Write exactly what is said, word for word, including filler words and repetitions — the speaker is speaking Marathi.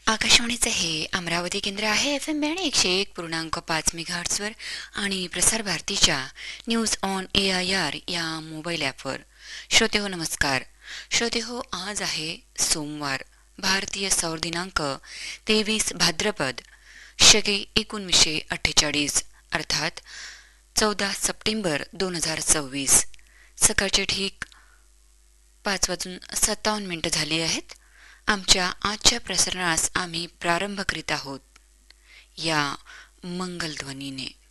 आकाशवाणीचे हे अमरावती केंद्र आहे. एफ एम बँड एकशे एक पूर्णांक पाच मेगाहर्ट्झवर आणि प्रसार भारतीच्या news on A I R या मोबाईल ॲपवर. श्रोते हो नमस्कार. श्रोते हो, आज आहे सोमवार, भारतीय सौर दिनांक तेवीस भाद्रपद शके एकोणीसशे अठ्ठेचाळीस अर्थात चौदा सप्टेंबर दोन हजार सव्वीस. सकाळचे ठीक पाच वाजून सत्तावन्न मिनिटं झाली आहेत. आमच्या आजच्या प्रसारणास आम्ही प्रारंभ करीत आहोत या मंगलध्वनीने.